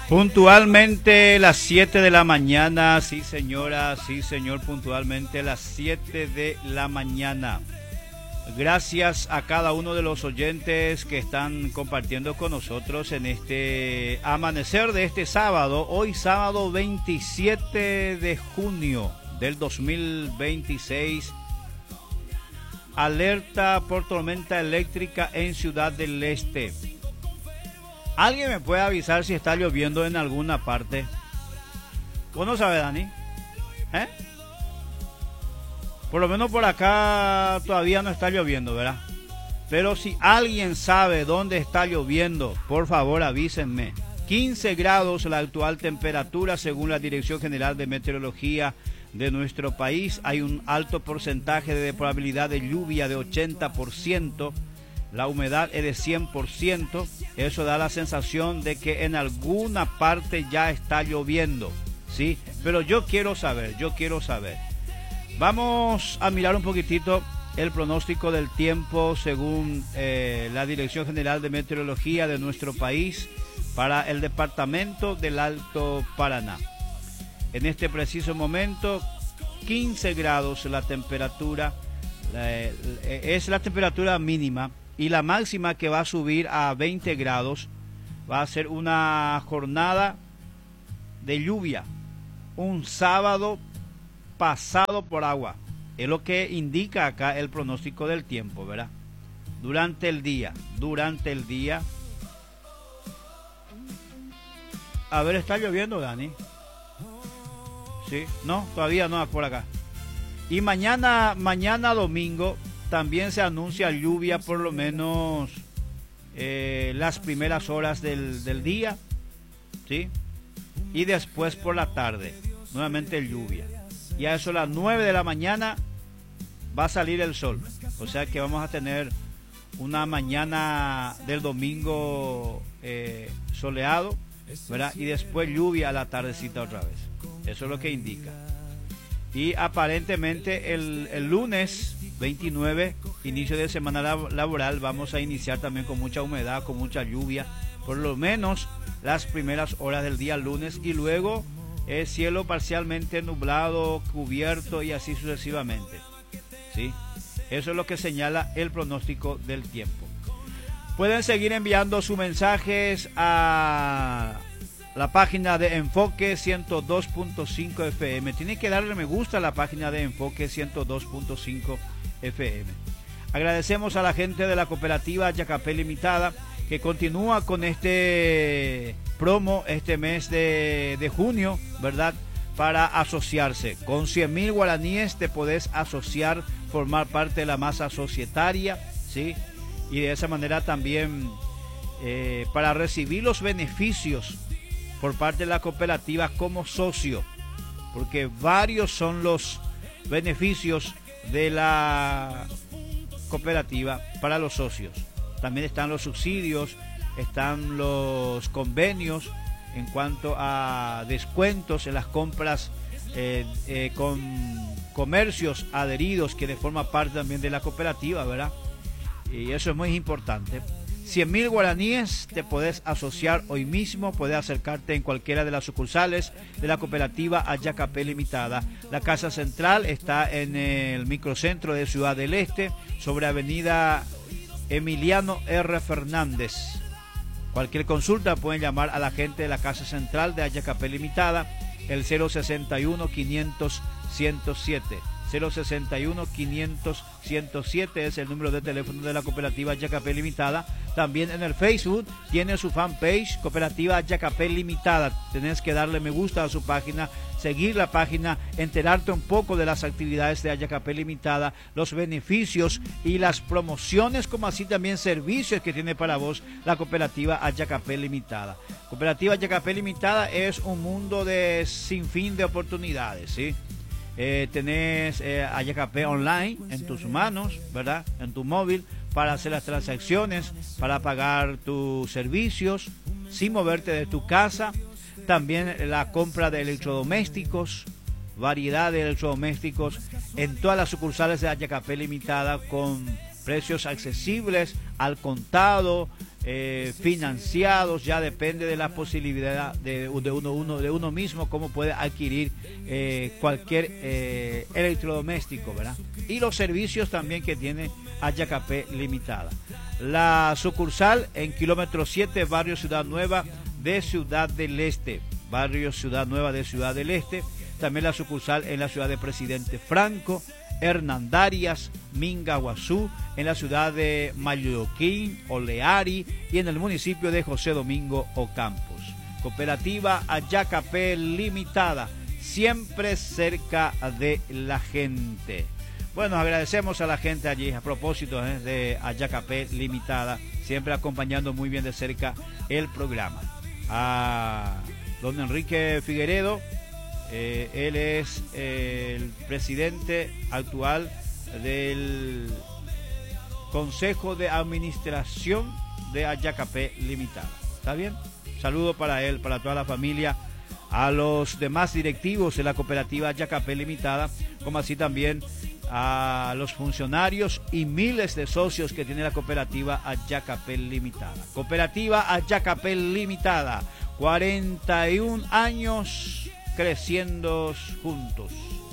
Puntualmente las 7 de la mañana, sí señora, sí señor, puntualmente las 7 de la mañana. Gracias a cada uno de los oyentes que están compartiendo con nosotros en este amanecer de este sábado, hoy sábado 27 de junio del 2026. Alerta por tormenta eléctrica en Ciudad del Este. ¿Alguien me puede avisar si está lloviendo en alguna parte? ¿Vos no sabes, Dani? ¿Eh? Por lo menos por acá todavía no está lloviendo, ¿verdad? Pero si alguien sabe dónde está lloviendo, por favor avísenme. 15 grados la actual temperatura según la Dirección General de Meteorología de nuestro país. Hay un alto porcentaje de probabilidad de lluvia de 80%. La humedad es de 100%, eso da la sensación de que en alguna parte ya está lloviendo, ¿sí? Pero yo quiero saber. Vamos a mirar un poquitito el pronóstico del tiempo según la Dirección General de Meteorología de nuestro país para el departamento del Alto Paraná. En este preciso momento, 15 grados la temperatura, es la temperatura mínima. Y la máxima que va a subir a 20 grados, va a ser una jornada de lluvia, un sábado pasado por agua. Es lo que indica acá el pronóstico del tiempo, ¿verdad? Durante el día. A ver, ¿está lloviendo, Dani? Sí, no, todavía no por acá. Y mañana domingo también se anuncia lluvia, por lo menos las primeras horas del día, ¿sí? Y después por la tarde, nuevamente lluvia. Y a eso a las 9 de la mañana va a salir el sol. O sea que vamos a tener una mañana del domingo soleado, ¿verdad? Y después lluvia a la tardecita otra vez. Eso es lo que indica. Y aparentemente el lunes 29, inicio de semana laboral, vamos a iniciar también con mucha humedad, con mucha lluvia, por lo menos las primeras horas del día lunes, y luego cielo parcialmente nublado, cubierto y así sucesivamente, ¿sí? Eso es lo que señala el pronóstico del tiempo. Pueden seguir enviando sus mensajes a la página de Enfoque 102.5 FM. Tienen que darle me gusta a la página de Enfoque 102.5 FM. Agradecemos a la gente de la cooperativa Yacapé Limitada que continúa con este promo este mes de junio, ¿verdad? Para asociarse. Con 100.000 guaraníes te podés asociar, formar parte de la masa societaria, ¿sí? Y de esa manera también para recibir los beneficios por parte de la cooperativa como socio, porque varios son los beneficios de la cooperativa para los socios. También están los subsidios, están los convenios en cuanto a descuentos en las compras con comercios adheridos que forman parte también de la cooperativa, ¿verdad? Y eso es muy importante. 100.000 guaraníes te podés asociar hoy mismo, podés acercarte en cualquiera de las sucursales de la cooperativa Ayacapé Limitada. La casa central está en el microcentro de Ciudad del Este, sobre avenida Emiliano R. Fernández. Cualquier consulta pueden llamar a la gente de la casa central de Ayacapé Limitada, el 061 500 107. 061-500-107 es el número de teléfono de la cooperativa Yacapé Limitada. También en el Facebook tiene su fanpage Cooperativa Yacapé Limitada. Tenés que darle me gusta a su página, seguir la página, enterarte un poco de las actividades de Yacapé Limitada, los beneficios y las promociones, como así también servicios que tiene para vos la cooperativa Yacapé Limitada. Cooperativa Yacapé Limitada es un mundo de sinfín de oportunidades, ¿sí? Tenés Ayacapé online en tus manos, ¿verdad? En tu móvil, para hacer las transacciones, para pagar tus servicios sin moverte de tu casa. También la compra de electrodomésticos, variedad de electrodomésticos en todas las sucursales de Ayacapé Limitada con precios accesibles, al contado, financiados, ya depende de la posibilidad de uno mismo cómo puede adquirir cualquier electrodoméstico, ¿verdad? Y los servicios también que tiene Ayacapé Limitada. La sucursal en kilómetro 7, barrio Ciudad Nueva de Ciudad del Este, barrio Ciudad Nueva de Ciudad del Este. También la sucursal en la ciudad de Presidente Franco, Hernandarias, Mingaguazú, en la ciudad de Mayuquín, Oleari y en el municipio de José Domingo Ocampos. Cooperativa Ayacapé Limitada, siempre cerca de la gente. Bueno, agradecemos a la gente allí, a propósito de Ayacapé Limitada, siempre acompañando muy bien de cerca el programa. A don Enrique Figueredo, él es el presidente actual del Consejo de Administración de Ayacapé Limitada. ¿Está bien? Saludo para él, para toda la familia, a los demás directivos de la cooperativa Ayacapé Limitada, como así también a los funcionarios y miles de socios que tiene la cooperativa Ayacapé Limitada. Cooperativa Ayacapé Limitada, 41 años creciendo juntos.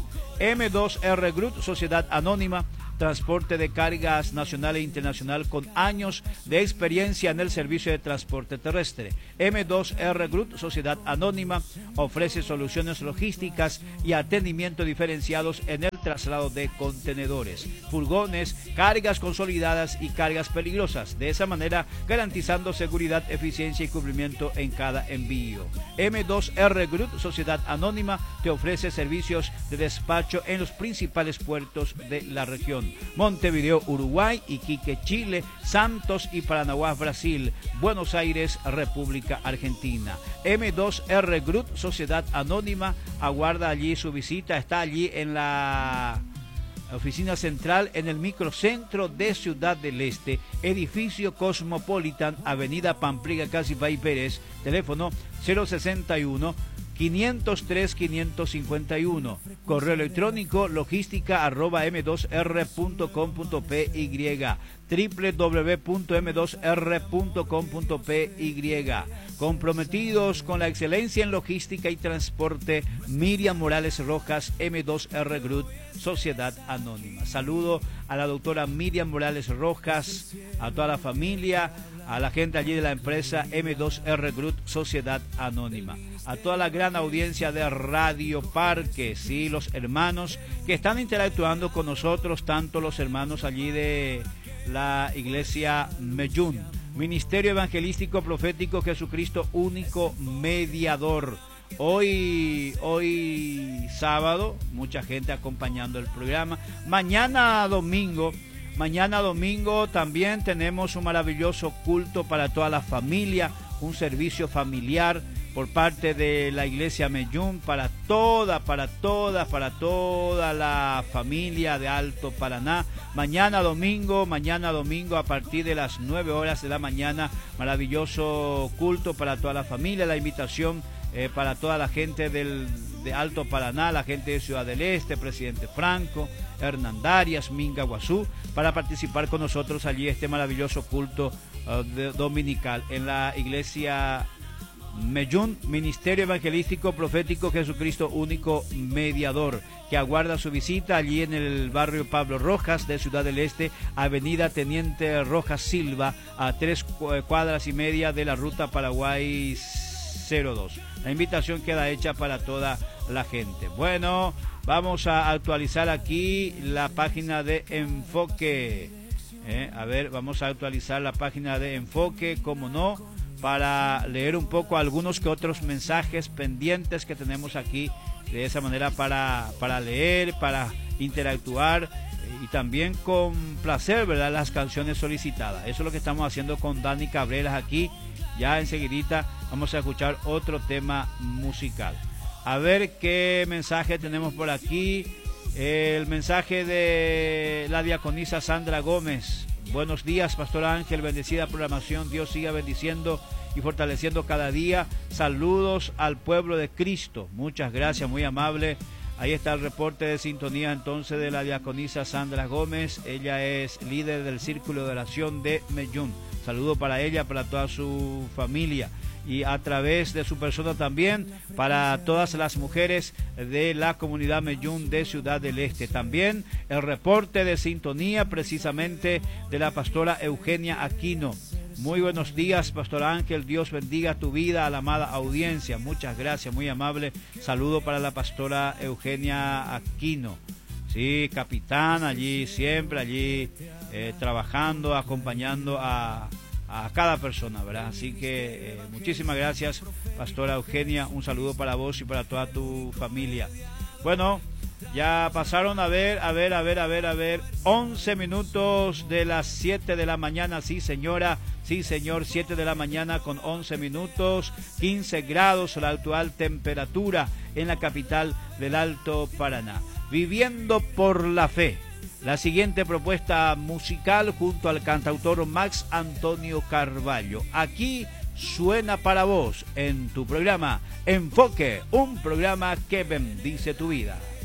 M2R Group, Sociedad Anónima, transporte de cargas nacional e internacional con años de experiencia en el servicio de transporte terrestre. M2R Group, Sociedad Anónima, ofrece soluciones logísticas y atendimiento diferenciados en el traslado de contenedores, furgones, cargas consolidadas y cargas peligrosas, de esa manera garantizando seguridad, eficiencia y cumplimiento en cada envío. M2R Group, Sociedad Anónima, te ofrece servicios de despacho en los principales puertos de la región: Montevideo, Uruguay, Iquique, Chile, Santos y Paranaguá, Brasil, Buenos Aires, República Argentina. M2R Group, Sociedad Anónima, aguarda allí su visita, está allí en la oficina central en el microcentro de Ciudad del Este, edificio Cosmopolitan, avenida Pampliga, Casipay Pérez, teléfono 061 503 551, correo electrónico logística@m2r.com.py, www.m2r.com.py. Comprometidos con la excelencia en logística y transporte, Miriam Morales Rojas, M2R Group, Sociedad Anónima. Saludo a la doctora Miriam Morales Rojas, a toda la familia, a la gente allí de la empresa M2R Group, Sociedad Anónima, a toda la gran audiencia de Radio Parque, sí, los hermanos que están interactuando con nosotros, tanto los hermanos allí de la iglesia Meyún, Ministerio Evangelístico Profético Jesucristo Único Mediador. Hoy sábado, mucha gente acompañando el programa. Mañana domingo también tenemos un maravilloso culto para toda la familia, un servicio familiar por parte de la iglesia Meyún para toda la familia de Alto Paraná. Mañana domingo a partir de las 9 horas de la mañana, maravilloso culto para toda la familia. La invitación para toda la gente de Alto Paraná, la gente de Ciudad del Este, Presidente Franco, Hernandarias, Mingaguazú, para participar con nosotros allí este maravilloso culto dominical en la iglesia Meyún, Ministerio Evangelístico Profético Jesucristo Único Mediador, que aguarda su visita allí en el barrio Pablo Rojas de Ciudad del Este, avenida Teniente Rojas Silva, a 3 cuadras y media de la ruta Paraguay 02. La invitación queda hecha para toda la gente. Bueno, vamos a actualizar aquí la página de Enfoque. Vamos a actualizar la página de Enfoque, como no, para leer un poco algunos que otros mensajes pendientes que tenemos aquí, de esa manera para leer, para interactuar y también con placer, ¿verdad?, las canciones solicitadas. Eso es lo que estamos haciendo con Dani Cabreras aquí. Ya enseguidita vamos a escuchar otro tema musical. A ver qué mensaje tenemos por aquí. El mensaje de la diaconisa Sandra Gómez. Buenos días, Pastor Ángel, bendecida programación. Dios siga bendiciendo y fortaleciendo cada día. Saludos al pueblo de Cristo. Muchas gracias, muy amable. Ahí está el reporte de sintonía entonces de la diaconisa Sandra Gómez. Ella es líder del Círculo de Oración de Meyún. Saludo para ella, para toda su familia. Y a través de su persona también para todas las mujeres de la comunidad Meyún de Ciudad del Este. También el reporte de sintonía precisamente de la pastora Eugenia Aquino. Muy buenos días, Pastor Ángel, Dios bendiga tu vida a la amada audiencia. Muchas gracias, muy amable. Saludo para la pastora Eugenia Aquino. Sí, capitán, allí siempre, trabajando, acompañando a cada persona, ¿verdad? Así que muchísimas gracias, pastora Eugenia, un saludo para vos y para toda tu familia. Bueno, ya pasaron a ver, 11 minutos de las 7 de la mañana, sí señora, sí señor, 7 de la mañana con 11 minutos, 15 grados la actual temperatura en la capital del Alto Paraná. Viviendo por la fe. La siguiente propuesta musical junto al cantautor Max Antonio Carballo. Aquí suena para vos en tu programa Enfoque, un programa que bendice tu vida.